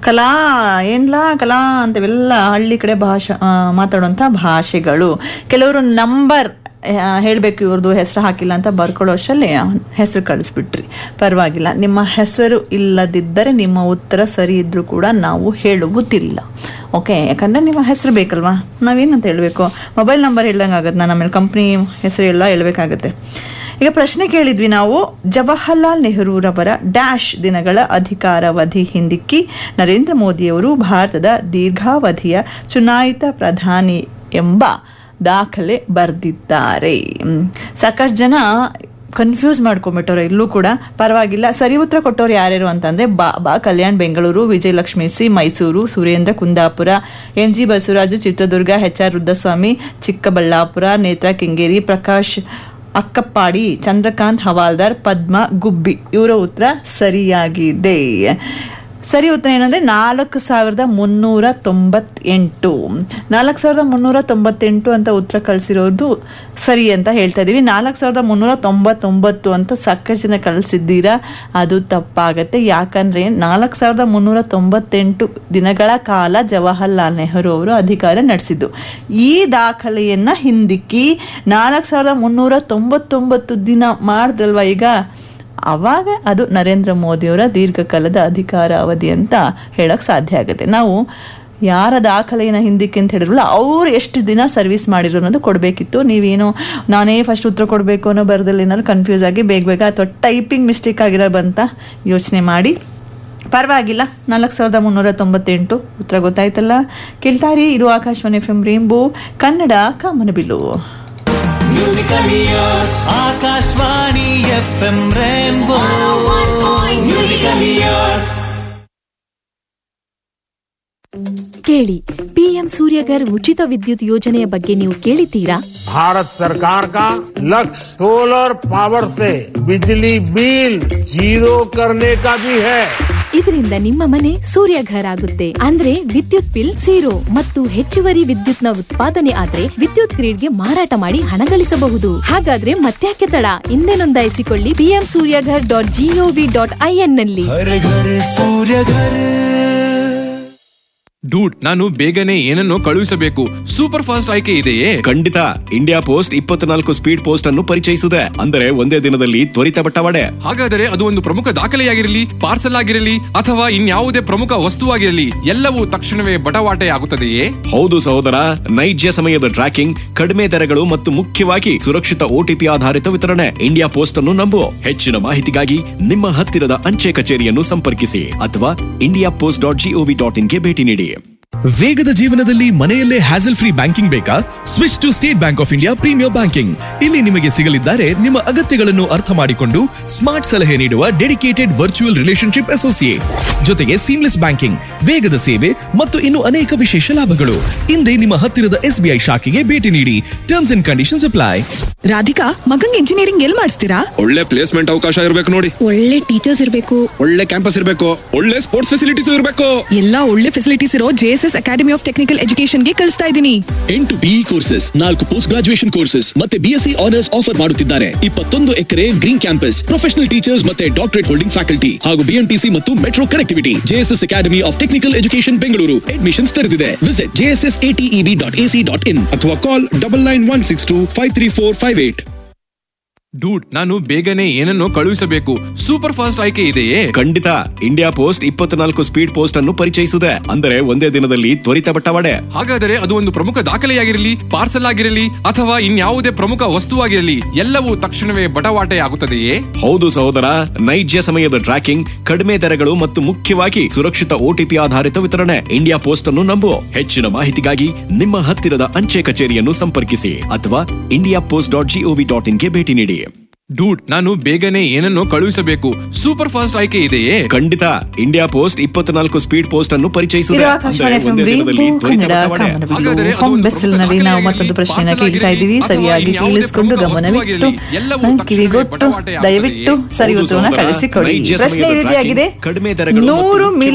ಕಲಾ ಕಲಾ ಅಂತವೆಲ್ಲ ಹಳ್ಳಿ ಕಡೆ ಮಾತಾಡುವಂಥ ಭಾಷೆಗಳು. ಕೆಲವರು ನಂಬರ್ ಹೇಳಬೇಕು, ಇವ್ರದ್ದು ಹೆಸರು ಹಾಕಿಲ್ಲ ಅಂತ ಬರ್ಕೊಳ್ಳೋ ಅಷ್ಟರಲ್ಲಿ ಹೆಸರು ಕಳಿಸ್ಬಿಟ್ರಿ. ಪರವಾಗಿಲ್ಲ, ನಿಮ್ಮ ಹೆಸರು ಇಲ್ಲದಿದ್ದರೆ ನಿಮ್ಮ ಉತ್ತರ ಸರಿ ಇದ್ರೂ ಕೂಡ ನಾವು ಹೇಳುವುದಿಲ್ಲ. ಓಕೆ, ಯಾಕಂದರೆ ನಿಮ್ಮ ಹೆಸರು ಬೇಕಲ್ವಾ, ನಾವೇನಂತ ಹೇಳಬೇಕು, ಮೊಬೈಲ್ ನಂಬರ್ ಹೇಳ್ದಂಗೆ ಆಗುತ್ತೆ, ನಾನು ಆಮೇಲೆ ಕಂಪ್ನಿ ಹೆಸರು ಎಲ್ಲ ಹೇಳಬೇಕಾಗತ್ತೆ. ಈಗ ಪ್ರಶ್ನೆ ಕೇಳಿದ್ವಿ ನಾವು, ಜವಾಹರ್ಲಾಲ್ ನೆಹರೂರವರ ಡ್ಯಾಶ್ ದಿನಗಳ ಅಧಿಕಾರಾವಧಿ ಹಿಂದಿಕ್ಕಿ ನರೇಂದ್ರ ಮೋದಿಯವರು ಭಾರತದ ದೀರ್ಘಾವಧಿಯ ಚುನಾಯಿತ ಪ್ರಧಾನಿ ಎಂಬ ದಾಖಲೆ ಬರೆದಿದ್ದಾರೆ. ಸಾಕಷ್ಟು ಜನ ಕನ್ಫ್ಯೂಸ್ ಮಾಡ್ಕೊಂಬಿಟ್ಟವ್ರು ಇಲ್ಲೂ ಕೂಡ. ಪರವಾಗಿಲ್ಲ, ಸರಿ ಉತ್ತರ ಕೊಟ್ಟವ್ರು ಯಾರ್ಯಾರು ಅಂತಂದರೆ ಬಾಬಾ Kalyan Bengaluru, Vijayalakshmi C Mysuru, Surendra Kundapura, NG Basavaraju Chitradurga, HR Rudraswamy Chikkaballapur, Netra Kengeri, Prakash ಅಕ್ಕಪ್ಪಾಡಿ, Chandrakant ಹವಾಲ್ದಾರ್, ಪದ್ಮ ಗುಬ್ಬಿ. ಇವರ ಉತ್ತರ ಸರಿಯಾಗಿದೆ. ಸರಿ ಉತ್ತರ ಏನಂದರೆ 4398. 4398 ಅಂತ ಉತ್ತರ ಕಳಿಸಿರೋದು ಸರಿ ಅಂತ ಹೇಳ್ತಾ ಇದ್ದೀವಿ. 4399 ಅಂತ ಸಾಕಷ್ಟು ಜನ ಕಳಿಸಿದ್ದೀರಾ, ಅದು ತಪ್ಪಾಗತ್ತೆ. ಯಾಕಂದರೆ 4398 ದಿನಗಳ ಕಾಲ ಜವಾಹರ್ಲಾಲ್ ನೆಹರು ಅವರು ಅಧಿಕಾರ ನಡೆಸಿದ್ದು. ಈ ದಾಖಲೆಯನ್ನು ಹಿಂದಿಕ್ಕಿ 4399 ದಿನ ಮಾಡಿದ್ರಲ್ವ ಈಗ, ಆವಾಗ ಅದು ನರೇಂದ್ರ ಮೋದಿಯವರ ದೀರ್ಘಕಾಲದ ಅಧಿಕಾರಾವಧಿ ಅಂತ ಹೇಳಕ್ಕೆ ಸಾಧ್ಯ ಆಗುತ್ತೆ. ನಾವು ಯಾರ ದಾಖಲೆಯನ್ನು ಹಿಂದಕ್ಕೆ ಅಂತ ಹೇಳಿದ್ರಲ್ಲ, ಅವ್ರು ಎಷ್ಟು ದಿನ ಸರ್ವಿಸ್ ಮಾಡಿರೋ ಅನ್ನೋದು ಕೊಡಬೇಕಿತ್ತು. ನೀವೇನು ನಾನೇ ಫಸ್ಟ್ ಉತ್ತರ ಕೊಡಬೇಕು ಅನ್ನೋ ಬರದಲ್ಲಿ ಏನಾದ್ರು ಕನ್ಫ್ಯೂಸ್ ಆಗಿ ಬೇಗ ಅಥವಾ ಟೈಪಿಂಗ್ ಮಿಸ್ಟೇಕ್ ಆಗಿರೋ ಬಂತ ಯೋಚನೆ ಮಾಡಿ. ಪರವಾಗಿಲ್ಲ, 4398 ಉತ್ತರ ಗೊತ್ತಾಯ್ತಲ್ಲ. ಕೇಳ್ತಾರಿ, ಇದು ಆಕಾಶವಾಣಿ FM ರೇಂಬೋ ಕನ್ನಡ ಕಾಮನಬಿಲ್ಲು. ಆಕಾಶವಾಣಿ FM ರೇಂಬೋ ಕೇಳಿ, PM ಸೂರ್ಯಘರ್ ಉಚಿತ ವಿದ್ಯುತ್ ಯೋಜನೆಯ ಬಗ್ಗೆ ನೀವು ಕೇಳಿದ್ದೀರಾ? भारत सरकार का लक्ष्य सोलर पावर से बिजली बिल जीरो करने का भी है. ಇದರಿಂದ ನಿಮ್ಮ ಮನೆ ಸೂರ್ಯಘರ್ ಆಗುತ್ತೆ. ಅಂದ್ರೆ ವಿದ್ಯುತ್ ಬಿಲ್ ಝೀರೋ ಮತ್ತು ಹೆಚ್ಚುವರಿ ವಿದ್ಯುತ್ನ ಉತ್ಪಾದನೆ ಆದ್ರೆ ವಿದ್ಯುತ್ ಗ್ರಿಡ್ಗೆ ಮಾರಾಟ ಮಾಡಿ ಹಣ ಗಳಿಸಬಹುದು. ಹಾಗಾದ್ರೆ ಮತ್ತ್ಯಾಕೆ ತಡ, ಹಿಂದೆ ನೋಂದಾಯಿಸಿಕೊಳ್ಳಿ pmsuryaghar.gov.in ನಲ್ಲಿ. ಡೂಡ್, ನಾನು ಬೇಗನೆ ಏನನ್ನು ಕಳುಹಿಸಬೇಕು. ಸೂಪರ್ ಫಾಸ್ಟ್ ಆಯ್ಕೆ ಇದೆಯೇ? ಖಂಡಿತ. ಇಂಡಿಯಾ ಪೋಸ್ಟ್ 24 ಸ್ಪೀಡ್ ಪೋಸ್ಟ್ ಅನ್ನು ಪರಿಚಯಿಸಿದೆ. ಅಂದರೆ ಒಂದೇ ದಿನದಲ್ಲಿ ತ್ವರಿತ ಬಟ್ಟವಾಡೆ. ಹಾಗಾದರೆ ಅದು ಒಂದು ಪ್ರಮುಖ ದಾಖಲೆಯಾಗಿರಲಿ, ಪಾರ್ಸಲ್ ಆಗಿರಲಿ ಅಥವಾ ಇನ್ಯಾವುದೇ ಪ್ರಮುಖ ವಸ್ತುವಾಗಿರಲಿ, ಎಲ್ಲವೂ ತಕ್ಷಣವೇ ಬಟವಾಟೆ ಆಗುತ್ತದೆಯೇ? ಹೌದು ಸಹೋದರ, ನೈಜ ಸಮಯದ ಟ್ರ್ಯಾಕಿಂಗ್, ಕಡಿಮೆ ದರಗಳು ಮತ್ತು ಮುಖ್ಯವಾಗಿ ಸುರಕ್ಷಿತ OTP ಆಧಾರಿತ ವಿತರಣೆ. ಇಂಡಿಯಾ ಪೋಸ್ಟ್ ಅನ್ನು ನಂಬು. ಹೆಚ್ಚಿನ ಮಾಹಿತಿಗಾಗಿ ನಿಮ್ಮ ಹತ್ತಿರದ ಅಂಚೆ ಕಚೇರಿಯನ್ನು ಸಂಪರ್ಕಿಸಿ ಅಥವಾ indiapost.gov.in ಗೆ ಭೇಟಿ ನೀಡಿ. ವೇಗದ ಜೀವನದಲ್ಲಿ ಮನೆಯಲ್ಲೇ ಹ್ಯಾಸಲ್ ಫ್ರೀ ಬ್ಯಾಂಕಿಂಗ್ ಬೇಕಾ? Switch to state bank of India premier banking. ಇಲ್ಲಿ ನಿಮಗೆ ಸಿಗಲಿದ್ದಾರೆ ನಿಮ್ಮ ಅಗತ್ಯಗಳನ್ನು ಅರ್ಥ ಮಾಡಿಕೊಂಡು ಸ್ಮಾರ್ಟ್ ಸಲಹೆ ನೀಡುವ ಡೆಡಿಕೇಟೆಡ್ ವರ್ಚುವಲ್ ರಿಲೇಶನ್ಶಿಪ್ ಅಸೋಸಿಯೇಟ್, ಜೊತೆಗೆ ಸೀಮ್ಲೆಸ್ ಬ್ಯಾಂಕಿಂಗ್, ವೇಗದ ಸೇವೆ ಮತ್ತು ಇನ್ನು ಅನೇಕ ವಿಶೇಷ ಲಾಭಗಳು. ಹಿಂದೆ ನಿಮ್ಮ ಹತ್ತಿರದ SBI ಶಾಖೆಗೆ ಭೇಟಿ ನೀಡಿ. Terms and conditions apply. Radhika, ಮಗಂಗ್ engineering ಎಲ್ಲಿ ಮಾಡಿಸ್ತೀರಾ? ಒಳ್ಳೆ ಪ್ಲೇಸ್ಮೆಂಟ್ ಅವಕಾಶ ಇರಬೇಕು ನೋಡಿ. ಒಳ್ಳೆ ಟೀಚರ್ಸ್ ಇರಬೇಕು, ಒಳ್ಳೆ ಕ್ಯಾಂಪಸ್ ಇರಬೇಕು, ಒಳ್ಳೆ ಸ್ಪೋರ್ಟ್ಸ್ ಫೆಸಿಲಿಟೀಸ್ ಇರಬೇಕು. ಎಲ್ಲಾ ಒಳ್ಳೆ ಫೆಸಿಲಿಟೀಸ್ ಇರೋ JSS academy of technical education ಗೆ ಕಳಿಸ್ತಾ ಇದ್ದೀನಿ. 8 BE courses, 4 post graduation courses ಮತ್ತೆ BSc ಆನರ್ಸ್ ಆಫರ್ ಮಾಡುತ್ತಿದ್ದಾರೆ. 21 ಎಕರೆ ಗ್ರೀನ್ ಕ್ಯಾಂಪಸ್, ಪ್ರೊಫೆಷನಲ್ ಟೀಚರ್ಸ್ ಮತ್ತೆ ಡಾಕ್ಟರೇಟ್ ಹೋಲ್ಡಿಂಗ್ ಫ್ಯಾಕಲ್ಟಿ ಹಾಗೂ BMTC ಮತ್ತು metro connectivity. JSS academy of technical education Bengaluru admissions ತೆರೆದಿದೆ. ವಿಸಿಟ್ jssateb.ac.in ಅಥವಾ ಕಾಲ್ 9916253458. ಡೂಡ್, ನಾನು ಬೇಗನೆ ಏನನ್ನು ಕಳುಹಿಸಬೇಕು. ಸೂಪರ್ ಫಾಸ್ಟ್ ಆಯ್ಕೆ ಇದೆಯೇ? ಖಂಡಿತ. ಇಂಡಿಯಾ ಪೋಸ್ಟ್ 24 ಸ್ಪೀಡ್ ಪೋಸ್ಟ್ ಅನ್ನು ಪರಿಚಯಿಸಿದೆ. ಅಂದರೆ ಒಂದೇ ದಿನದಲ್ಲಿ ತ್ವರಿತ ಬಟ್ಟವಾಡೆ. ಹಾಗಾದರೆ ಅದು ಒಂದು ಪ್ರಮುಖ ದಾಖಲೆಯಾಗಿರಲಿ, ಪಾರ್ಸಲ್ ಆಗಿರಲಿ ಅಥವಾ ಇನ್ಯಾವುದೇ ಪ್ರಮುಖ ವಸ್ತುವಾಗಿರಲಿ, ಎಲ್ಲವೂ ತಕ್ಷಣವೇ ಬಟವಾಟೆ ಆಗುತ್ತದೆಯೇ? ಹೌದು ಸಹೋದರ, ನೈಜ ಸಮಯದ ಟ್ರ್ಯಾಕಿಂಗ್, ಕಡಿಮೆ ದರಗಳು ಮತ್ತು ಮುಖ್ಯವಾಗಿ ಸುರಕ್ಷಿತ OTP ಆಧಾರಿತ ವಿತರಣೆ. ಇಂಡಿಯಾ ಪೋಸ್ಟ್ ಅನ್ನು ನಂಬು. ಹೆಚ್ಚಿನ ಮಾಹಿತಿಗಾಗಿ ನಿಮ್ಮ ಹತ್ತಿರದ ಅಂಚೆ ಕಚೇರಿಯನ್ನು ಸಂಪರ್ಕಿಸಿ ಅಥವಾ indiapost.gov.in ಗೆ ಭೇಟಿ ನೀಡಿ. ಡೂಡ್, ನಾನು ಬೇಗನೆ ಏನನ್ನು ಕಳುಹಿಸಬೇಕು. ಸೂಪರ್ ಫಾಸ್ಟ್ ಆಯ್ಕೆ ಇದೆಯೇ? ಖಂಡಿತ. ಇಂಡಿಯಾ ಪೋಸ್ಟ್ 24 ಸ್ಪೀಡ್ ಪೋಸ್ಟ್ ಅನ್ನು ಪರಿಚಯಿಸಿದೆ. ಹೋಮ್ ಬೆಸ್ಸಲ್ನಲ್ಲಿ ನಾವು ಮತ್ತೊಂದು ಪ್ರಶ್ನೆನ ಕೇಳ್ತಾ ಇದ್ದೀವಿ. ಸರಿಯಾಗಿ ಕೇಳಿಸಿಕೊಂಡು ಗಮನವಿಟ್ಟು ಕಿವಿಗೊಟ್ಟು ದಯವಿಟ್ಟು ಸರಿ ಉತ್ತರವನ್ನು ಕಳಿಸಿಕೊಡಿ. ಪ್ರಶ್ನೆ ಈ ರೀತಿಯಾಗಿದೆ: 100